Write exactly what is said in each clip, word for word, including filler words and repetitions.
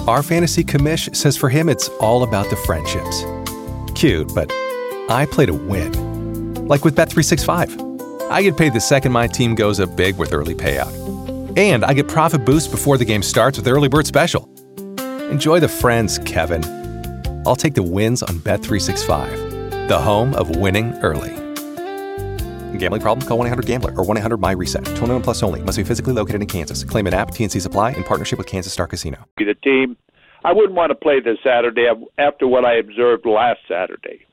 Our fantasy commish says for him it's all about the friendships. Cute, but I play to win. Like with Bet three sixty-five. I get paid the second my team goes up big with early payout. And I get profit boost before the game starts with Early Bird Special. Enjoy the friends, Kevin. I'll take the wins on Bet three sixty-five, the home of winning early. Gambling problem? Call one eight hundred gambler or one eight hundred my reset. twenty-one plus only. Must be physically located in Kansas. Claim an app. T N C Supply in partnership with Kansas Star Casino. The team, I wouldn't want to play this Saturday after what I observed last Saturday.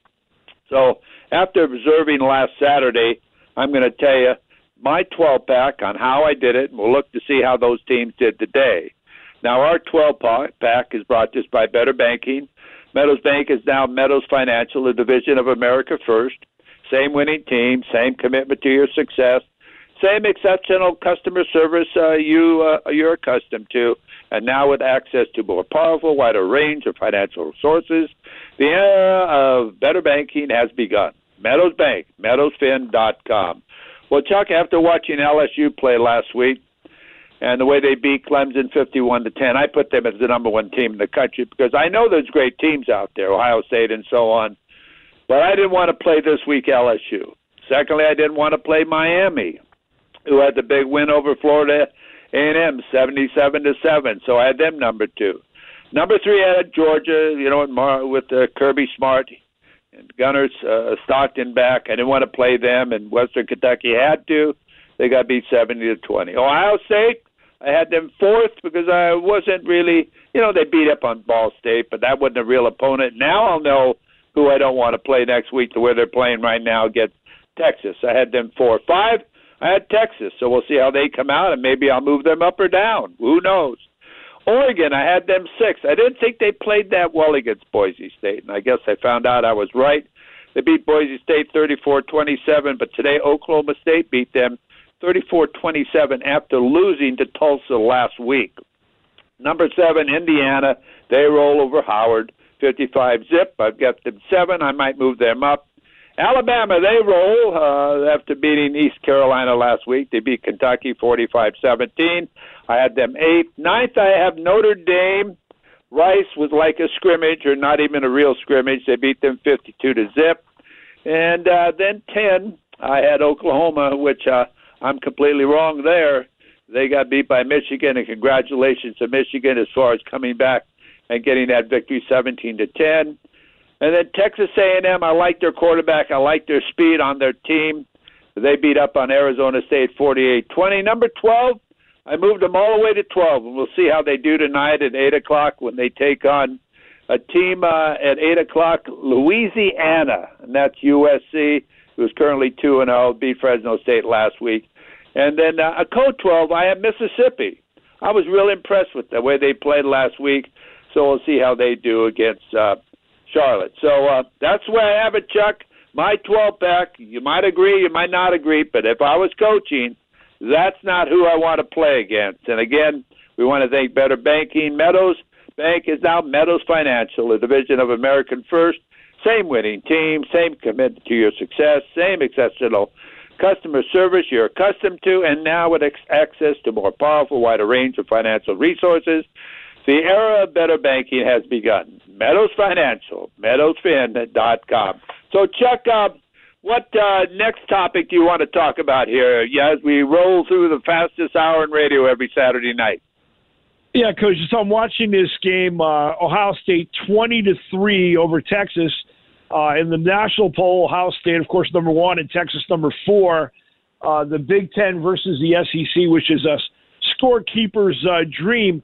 So after observing last Saturday, I'm going to tell you my twelve-pack on how I did it, and we'll look to see how those teams did today. Now, our twelve-pack is brought to us by Better Banking. Meadows Bank is now Meadows Financial, a division of America First. Same winning team, same commitment to your success, same exceptional customer service uh, you, uh, you're accustomed to, and now with access to more powerful, wider range of financial sources, the era of better banking has begun. Meadows Bank, meadows fin dot com. Well, Chuck, after watching L S U play last week and the way they beat Clemson fifty-one to ten, I put them as the number one team in the country because I know there's great teams out there, Ohio State and so on. But I didn't want to play this week L S U. Secondly, I didn't want to play Miami, who had the big win over Florida A and M, seventy-seven to seven. So I had them number two. Number three, I had Georgia, you know, with, Mar- with uh, Kirby Smart and Gunners, uh, Stockton back. I didn't want to play them, and Western Kentucky had to. They got beat seventy to twenty. Ohio State, I had them fourth because I wasn't really, you know, they beat up on Ball State, but that wasn't a real opponent. Now I'll know who I don't want to play next week to where they're playing right now against Texas. I had them four. Five, I had Texas, so we'll see how they come out, and maybe I'll move them up or down. Who knows? Oregon, I had them six. I didn't think they played that well against Boise State, and I guess I found out I was right. They beat Boise State thirty-four twenty-seven, but today Oklahoma State beat them thirty-four twenty-seven after losing to Tulsa last week. Number seven, Indiana, they roll over Howard. fifty-five zip. I've got them seven. I might move them up. Alabama, they roll uh, after beating East Carolina last week. They beat Kentucky forty-five seventeen. I had them eight. Ninth, I have Notre Dame. Rice was like a scrimmage or not even a real scrimmage. They beat them fifty-two to zip. And uh, then ten, I had Oklahoma, which uh, I'm completely wrong there. They got beat by Michigan, and congratulations to Michigan as far as coming back and getting that victory seventeen to ten. And then Texas A and M, I like their quarterback. I like their speed on their team. They beat up on Arizona State forty-eight twenty. Number twelve, I moved them all the way to twelve, and we'll see how they do tonight at eight o'clock when they take on a team uh, at eight o'clock, Louisiana, and that's U S C, who's currently two and oh, beat Fresno State last week. And then uh, a code twelve, I have Mississippi. I was real impressed with the way they played last week. So we'll see how they do against uh, Charlotte. So uh, that's where I have it, Chuck. My twelve-pack, you might agree, you might not agree, but if I was coaching, that's not who I want to play against. And again, we want to thank Better Banking. Meadows Bank is now Meadows Financial, a division of American First. Same winning team, same commitment to your success, same exceptional customer service you're accustomed to, and now with ex- access to more powerful, wider range of financial resources. The era of better banking has begun. Meadows Financial, meadows fin dot com. So, Chuck, uh, what uh, next topic do you want to talk about here as we roll through the fastest hour in radio every Saturday night? Yeah, Coach, so I'm watching this game, uh, Ohio State twenty to three over Texas. Uh, in the national poll, Ohio State, of course, number one, and Texas number four. Uh, the Big Ten versus the S E C, which is a scorekeeper's uh, dream.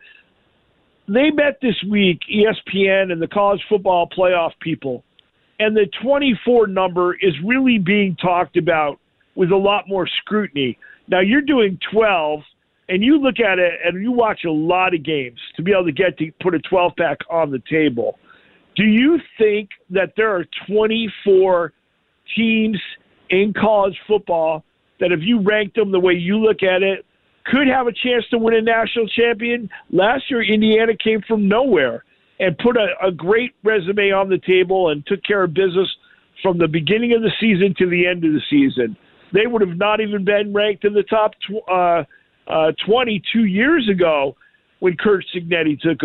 They met this week, E S P N and the college football playoff people, and the twenty-four number is really being talked about with a lot more scrutiny. Now, you're doing twelve, and you look at it, and you watch a lot of games to be able to get to put a twelve-pack on the table. Do you think that there are twenty-four teams in college football that if you ranked them the way you look at it, could have a chance to win a national champion? Last year, Indiana came from nowhere and put a, a great resume on the table and took care of business from the beginning of the season to the end of the season. They would have not even been ranked in the top tw- uh, uh, twenty-two years ago when Kurt Signetti took